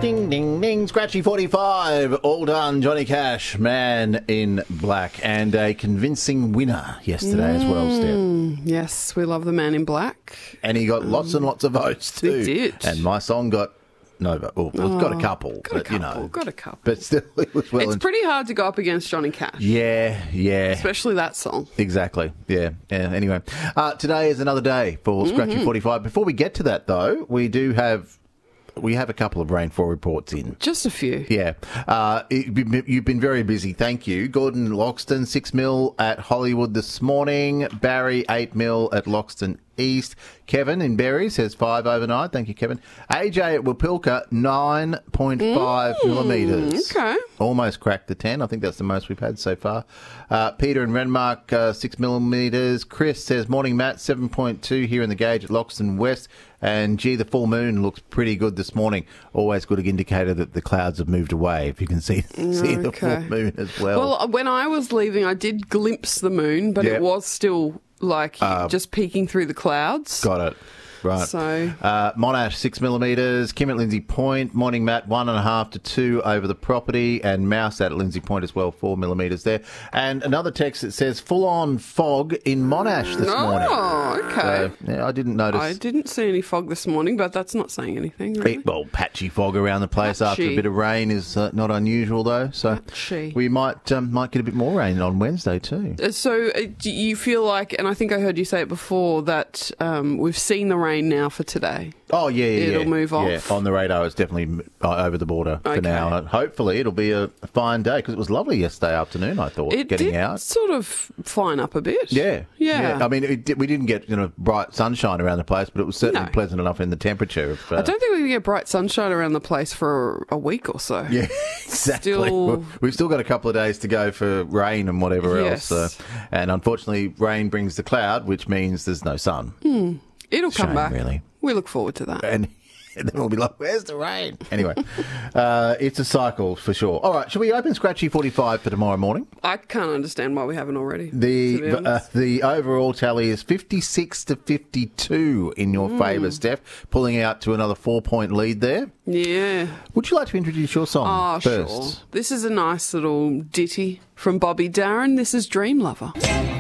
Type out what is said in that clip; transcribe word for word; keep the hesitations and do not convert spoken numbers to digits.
Ding, ding, ding. Scratchy forty-five. All done. Johnny Cash, Man in Black. And a convincing winner yesterday mm, as well, Steph. Yes, we love the Man in Black. And he got um, lots and lots of votes too. He did. And my song got no vote. Well, oh, it's got a couple. Got but, a couple. You know, got a couple. But still, it was well. It's and... pretty hard to go up against Johnny Cash. Yeah, yeah. Especially that song. Exactly. Yeah. Yeah. Anyway, uh, today is another day for Scratchy mm-hmm. forty-five. Before we get to that, though, we do have. We have a couple of rainfall reports in. Just a few. Yeah. Uh, it, you've been very busy. Thank you. Gordon Loxton, six mil at Hollywood this morning. Barry, eight mil at Loxton East. Kevin in Berry says five overnight. Thank you, Kevin. A J at Wapilka, nine point five mm, millimetres. Okay. Almost cracked the ten. I think that's the most we've had so far. Uh, Peter in Renmark, uh, six millimetres. Chris says, morning, Matt, seven point two here in the gauge at Loxton West. And, gee, the full moon looks pretty good this morning. Always good indicator that the clouds have moved away, if you can see, see okay. the full moon as well. Well, when I was leaving, I did glimpse the moon, but yep. it was still, like, uh, just peeking through the clouds. Got it. Right. So, uh, Monash, six millimetres. Kim at Lindsay Point. Morning, Matt, one and a half to two over the property. And Mouse at Lindsay Point as well, four millimetres there. And another text that says full-on fog in Monash this oh, morning. Oh, okay. So, yeah, I didn't notice. I didn't see any fog this morning, but that's not saying anything, really. It, well, patchy fog around the place patchy. after a bit of rain is uh, not unusual, though. So patchy. we might um, might get a bit more rain on Wednesday too. Uh, so uh, do you feel like, and I think I heard you say it before, that um, we've seen the rain now for today? Oh, yeah, yeah. It'll yeah. move off. Yeah, on the radar, it's definitely over the border okay. for now. And hopefully it'll be a fine day, because it was lovely yesterday afternoon, I thought, it getting did out. sort of fine up a bit. Yeah. Yeah. yeah. I mean, it did, we didn't get you know bright sunshine around the place, but it was certainly no. pleasant enough in the temperature. Of, uh, I don't think we can get bright sunshine around the place for a week or so. Yeah, exactly. Still... We've still got a couple of days to go for rain and whatever yes. else. Uh, and unfortunately, rain brings the cloud, which means there's no sun. Hmm. It'll Shame, come back. Really. We look forward to that. And, and then we'll be like, where's the rain? Anyway, uh, it's a cycle for sure. All right, shall we open Scratchy forty-five for tomorrow morning? I can't understand why we haven't already. The uh, the overall tally is fifty-six to fifty-two in your mm. favour, Steph, pulling out to another four-point lead there. Yeah. Would you like to introduce your song oh, first? Sure. This is a nice little ditty from Bobby Darin. This is Dream Lover.